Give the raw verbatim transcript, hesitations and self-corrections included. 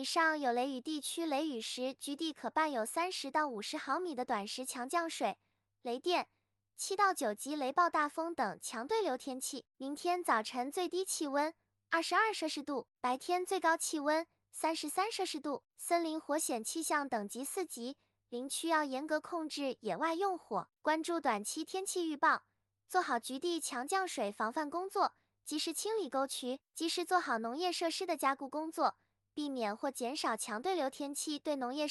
以上有雷雨地区雷雨时，局地可伴有三十到五十毫米的短时强降水、雷电、七到九级雷暴大风等强对流天气。明天早晨最低气温二十二摄氏度，白天最高气温三十三摄氏度，森林火险气象等级四级，林区要严格控制野外用火，关注短期天气预报，做好局地强降水防范工作，及时清理沟渠，及时做好农业设施的加固工作，避免或减少强对流天气对农业